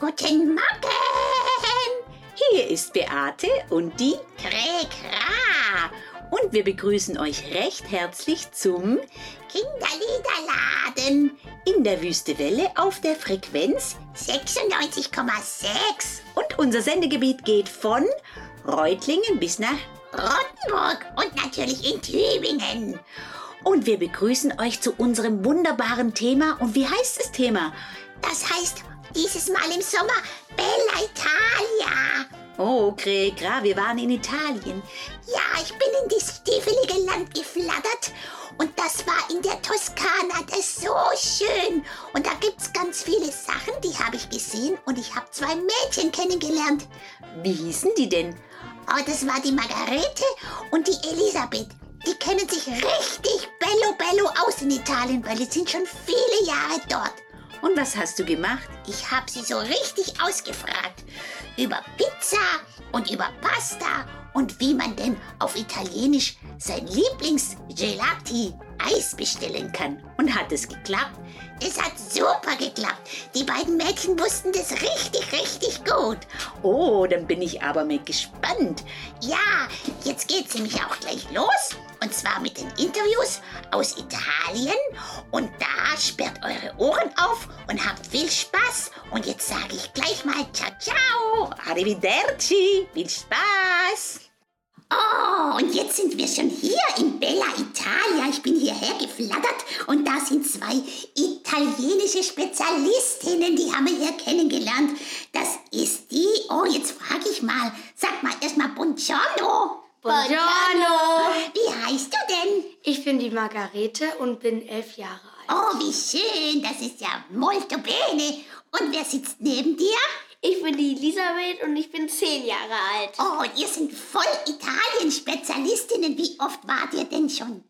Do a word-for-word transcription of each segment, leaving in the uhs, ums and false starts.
Guten Morgen! Hier ist Beate und die Krekra! Und wir begrüßen euch recht herzlich zum Kinderliederladen In der Wüste Welle auf der Frequenz sechsundneunzig Komma sechs und unser Sendegebiet geht von Reutlingen bis nach Rottenburg und natürlich in Tübingen. Und wir begrüßen euch zu unserem wunderbaren Thema. Und wie heißt das Thema? Das heißt dieses Mal im Sommer Bella Italia. Oh, Krekra, wir waren in Italien. Ja, ich bin in das stiefelige Land geflattert und das war in der Toskana. Das ist so schön. Und da gibt's ganz viele Sachen, die habe ich gesehen und ich habe zwei Mädchen kennengelernt. Wie hießen die denn? Oh, das war die Margarete und die Elisabeth. Die kennen sich richtig bello bello aus in Italien, weil die sind schon viele Jahre dort. Und was hast du gemacht? Ich habe sie so richtig ausgefragt. Über Pizza und über Pasta und wie man denn auf Italienisch sein Lieblings-Gelati Eis bestellen kann. Und hat es geklappt? Es hat super geklappt. Die beiden Mädchen wussten das richtig, richtig gut. Oh, dann bin ich aber mal gespannt. Ja, jetzt geht's nämlich auch gleich los. Und zwar mit den Interviews aus Italien. Und da sperrt eure Ohren auf und habt viel Spaß. Und jetzt sage ich gleich mal ciao, ciao. Arrivederci. Viel Spaß. Oh, und jetzt sind wir schon hier in Bella Italia. Ich bin hierher geflattert und da sind zwei italienische Spezialistinnen, die haben wir hier kennengelernt. Das ist die, oh, jetzt frage ich mal, sag mal erstmal Buongiorno. Buongiorno! Wie heißt du denn? Ich bin die Margarete und bin elf Jahre alt. Oh, wie schön, das ist ja molto bene. Und wer sitzt neben dir? Ich bin die Elisabeth und ich bin zehn Jahre alt. Oh, und ihr seid voll Italien-Spezialistinnen. Wie oft wart ihr denn schon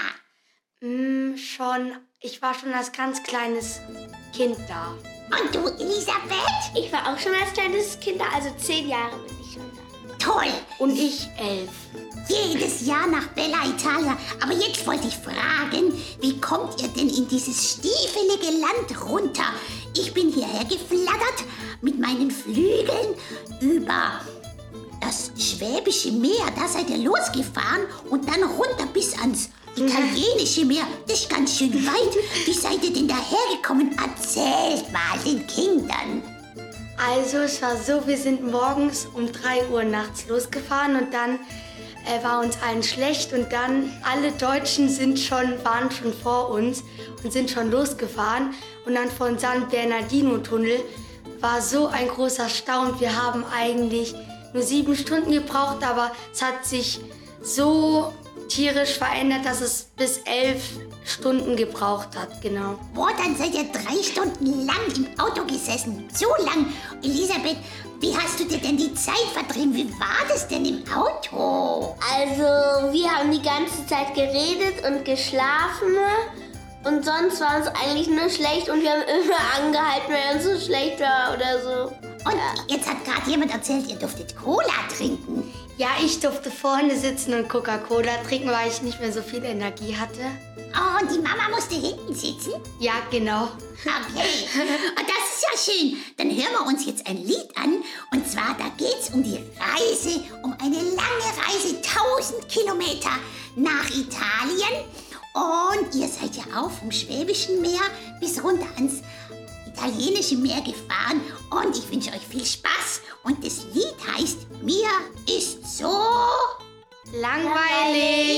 da? Mm, schon, ich war schon als ganz kleines Kind da. Und du, Elisabeth? Ich war auch schon als kleines Kind da, also zehn Jahre bin ich schon da. Toll. Und ich elf. Jedes Jahr nach Bella Italia. Aber jetzt wollte ich fragen, wie kommt ihr denn in dieses stiefelige Land runter? Ich bin hierher geflattert mit meinen Flügeln über das Schwäbische Meer. Da seid ihr losgefahren und dann runter bis ans Italienische Meer. Das ist ganz schön weit. Wie seid ihr denn dahergekommen? Erzählt mal den Kindern. Also es war so, wir sind morgens um drei Uhr nachts losgefahren und dann äh, war uns allen schlecht und dann alle Deutschen sind schon, waren schon vor uns und sind schon losgefahren und dann von San Bernardino-Tunnel war so ein großer Stau und wir haben eigentlich nur sieben Stunden gebraucht, aber es hat sich so tierisch verändert, dass es bis elf Stunden gebraucht hat, genau. Boah, dann seid ihr drei Stunden lang im Auto gesessen. So lang. Elisabeth, wie hast du dir denn die Zeit vertrieben? Wie war das denn im Auto? Also, wir haben die ganze Zeit geredet und geschlafen und sonst war uns eigentlich nur schlecht und wir haben immer angehalten, wenn uns so schlecht war oder so. Und ja. Jetzt hat gerade jemand erzählt, ihr durftet Cola trinken. Ja, ich durfte vorne sitzen und Coca-Cola trinken, weil ich nicht mehr so viel Energie hatte. Oh, und die Mama musste hinten sitzen? Ja, genau. Okay, und das ist ja schön. Dann hören wir uns jetzt ein Lied an. Und zwar, da geht's um die Reise, um eine lange Reise, tausend Kilometer nach Italien. Und ihr seid ja auch vom Schwäbischen Meer bis runter ans Italienische Meer gefahren. Und ich wünsche euch viel Spaß. Und das Lied heißt Mir ist so Langweilig.